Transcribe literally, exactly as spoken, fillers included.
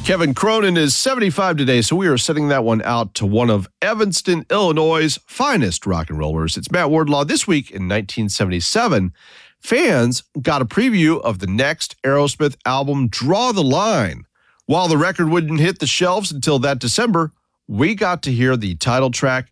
Kevin Cronin is seventy-five today, so we are sending that one out to one of Evanston, Illinois' finest rock and rollers. It's Matt Wardlaw. This week in nineteen seventy-seven, fans got a preview of the next Aerosmith album, Draw the Line. While the record wouldn't hit the shelves until that December, we got to hear the title track,